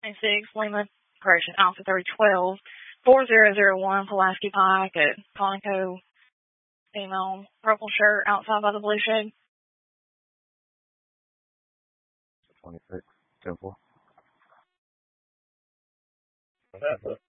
26 Lima, correction, Alpha 312, 4001 Pulaski Pike at Conoco, female, purple shirt outside by the blue shade. 26, 10-4. What's that, bro?